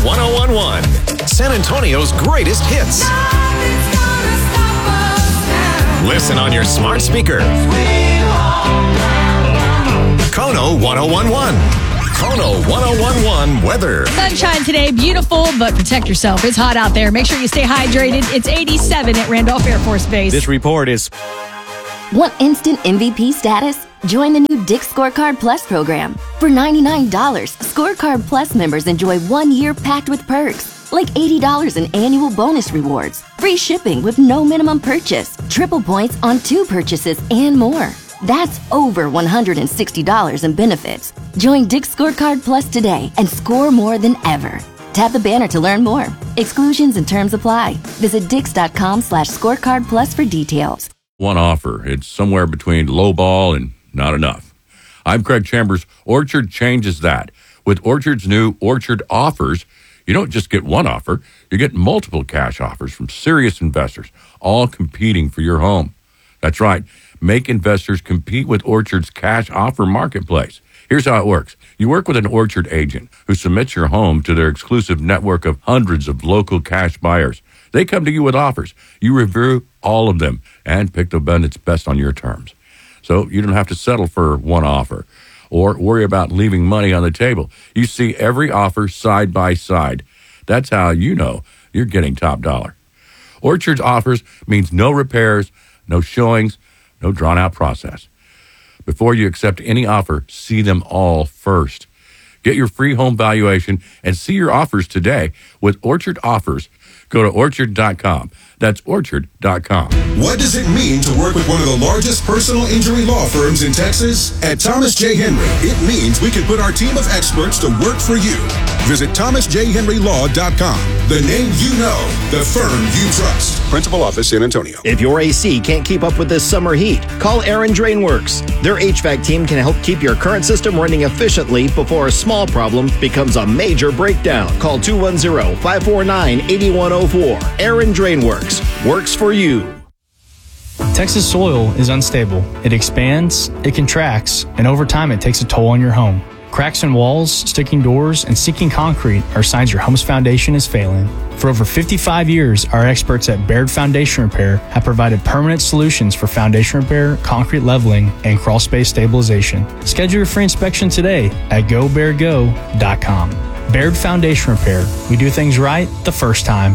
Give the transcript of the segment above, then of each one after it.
1011, San Antonio's greatest hits. Listen on your smart speaker. Kono 1011. Kono 1011 weather. Sunshine today, beautiful, but protect yourself. It's hot out there. Make sure you stay hydrated. It's 87 at Randolph Air Force Base. This report is... Want instant MVP status? Join the new Dick's Scorecard Plus program. For $99, Scorecard Plus members enjoy 1 year packed with perks, like $80 in annual bonus rewards, free shipping with no minimum purchase, triple points on 2 purchases, and more. That's over $160 in benefits. Join Dick's Scorecard Plus today and score more than ever. Tap the banner to learn more. Exclusions and terms apply. Visit dix.com/scorecard plus for details. One offer. It's somewhere between low ball and not enough. I'm Craig Chambers. Orchard changes that. With Orchard's new Orchard offers, you don't just get one offer, you get multiple cash offers from serious investors, all competing for your home. That's right. Make investors compete with Orchard's cash offer marketplace. Here's how it works. You work with an Orchard agent who submits your home to their exclusive network of hundreds of local cash buyers. They come to you with offers. You review all of them and pick the one that's best on your terms. So you don't have to settle for one offer or worry about leaving money on the table. You see every offer side by side. That's how you know you're getting top dollar. Orchard's offers means no repairs, no showings, no drawn-out process. Before you accept any offer, see them all first. Get your free home valuation and see your offers today with Orchard Offers. Go to orchard.com. That's orchard.com. What does it mean to work with one of the largest personal injury law firms in Texas? At Thomas J. Henry, it means we can put our team of experts to work for you. Visit thomasjhenrylaw.com. The name you know, the firm you trust. Principal office, San Antonio. If your AC can't keep up with this summer heat, call Aaron Drainworks. Their HVAC team can help keep your current system running efficiently before a small problem becomes a major breakdown. Call 210-549-8104. Aaron Drainworks. Works for you. Texas soil is unstable. It expands, it contracts, and over time it takes a toll on your home. Cracks in walls, sticking doors, and sinking concrete are signs your home's foundation is failing. For over 55 years, our experts at Baird Foundation Repair have provided permanent solutions for foundation repair, concrete leveling, and crawl space stabilization. Schedule your free inspection today at GoBairdGo.com. Baird Foundation Repair. We do things right the first time.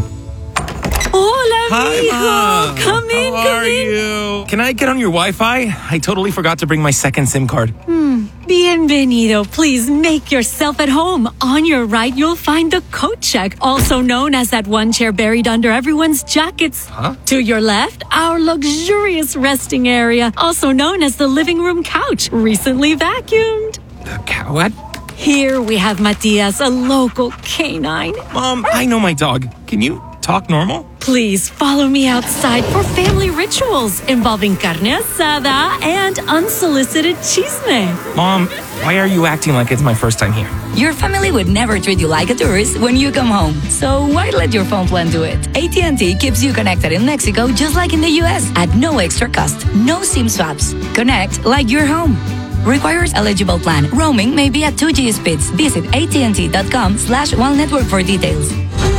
Hola, Hi, mijo. Mom. Come in, How are you? Can I get on your Wi-Fi? I totally forgot to bring my second SIM card. Bienvenido. Please make yourself at home. On your right, you'll find the coat check, also known as that one chair buried under everyone's jackets. Huh? To your left, our luxurious resting area, also known as the living room couch, recently vacuumed. What? Here we have Matias, a local canine. Mom, I know my dog. Can you talk normal? Please follow me outside for family rituals involving carne asada and unsolicited chisme. Mom, why are you acting like it's my first time here? Your family would never treat you like a tourist when you come home. So why let your phone plan do it? AT&T keeps you connected in Mexico just like in the US at no extra cost. No SIM swaps. Connect like you're home. Requires eligible plan. Roaming may be at 2G speeds. Visit AT&T.com/One Network for details.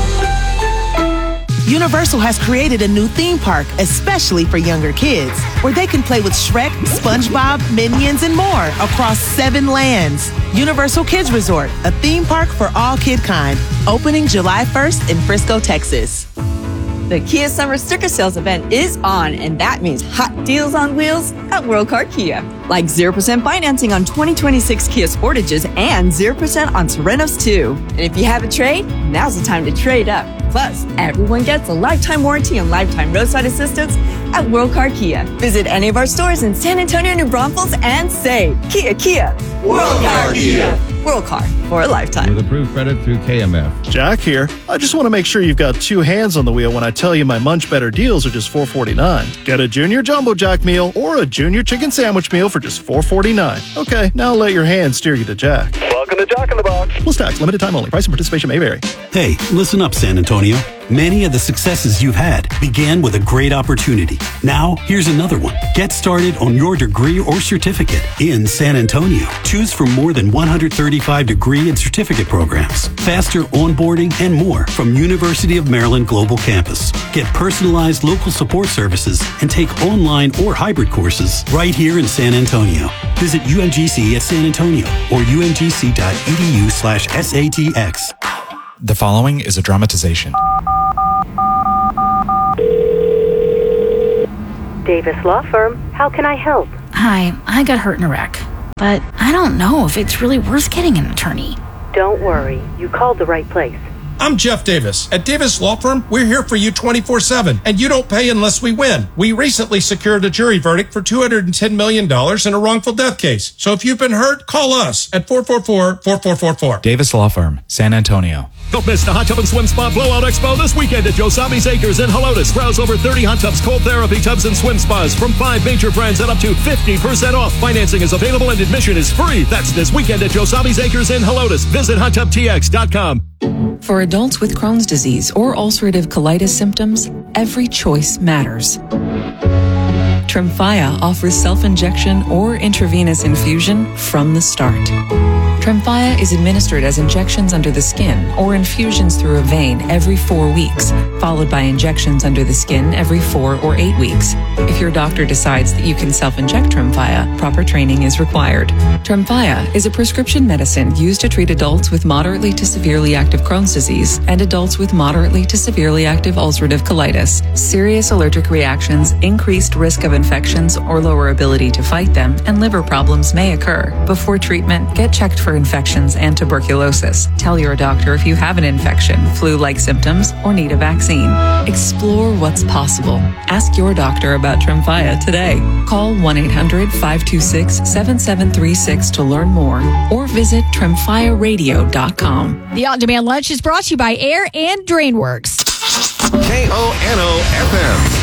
Universal has created a new theme park especially for younger kids, where they can play with Shrek, SpongeBob, Minions, and more across 7 lands. Universal Kids Resort, a theme park for all kid kind, opening July 1st in Frisco, Texas. The Kia Summer Sticker Sales event is on, and that means hot deals on wheels at World Car Kia. Like 0% financing on 2026 Kia Sportages and 0% on Serenos too. And if you have a trade, now's the time to trade up. Plus, everyone gets a lifetime warranty and lifetime roadside assistance at World Car Kia. Visit any of our stores in San Antonio, New Braunfels, and say, Kia, Kia. World Car Kia. World Car for a lifetime. With approved credit through KMF. Jack here. I just want to make sure you've got 2 hands on the wheel when I tell you my Munch Better deals are just $4.49. Get a Junior Jumbo Jack meal or a Junior Chicken Sandwich meal for for just $4.49. Okay, now let your hand steer you to Jack. Welcome to Jack in the Box. Plus tax, limited time only. Price and participation may vary. Hey, listen up, San Antonio. Many of the successes you've had began with a great opportunity. Now, here's another one. Get started on your degree or certificate in San Antonio. Choose from more than 135 degree and certificate programs, faster onboarding, and more from University of Maryland Global Campus. Get personalized local support services and take online or hybrid courses right here in San Antonio. Visit UMGC at San Antonio or umgc.edu/SATX. The following is a dramatization. Davis Law Firm, how can I help? Hi, I got hurt in a wreck, but I don't know if it's really worth getting an attorney. Don't worry, you called the right place. I'm Jeff Davis. At Davis Law Firm, we're here for you 24/7, and you don't pay unless we win. We recently secured a jury verdict for $210 million in a wrongful death case. So if you've been hurt, call us at 444-4444. Davis Law Firm, San Antonio. Don't miss the Hot Tub and Swim Spa Blowout Expo this weekend at Yosabi's Acres in Helotes. Browse over 30 hot tubs, cold therapy tubs, and swim spas from 5 major brands at up to 50% off. Financing is available and admission is free. That's this weekend at Yosabi's Acres in Helotes. Visit hottubtx.com. For adults with Crohn's disease or ulcerative colitis symptoms, every choice matters. Tremfya offers self-injection or intravenous infusion from the start. Tremfya is administered as injections under the skin or infusions through a vein every 4 weeks, followed by injections under the skin every 4 or 8 weeks. If your doctor decides that you can self-inject Tremfya, proper training is required. Tremfya is a prescription medicine used to treat adults with moderately to severely active Crohn's disease and adults with moderately to severely active ulcerative colitis. Serious allergic reactions, increased risk of infections or lower ability to fight them, and liver problems may occur. Before treatment, get checked for infections and tuberculosis. Tell your doctor if you have an infection, flu-like symptoms, or need a vaccine. Explore what's possible. Ask your doctor about Tremfya today. Call 1-800-526-7736 to learn more or visit tremfyaradio.com. The on-demand lunch is brought to you by Air and Drainworks. KONO FM.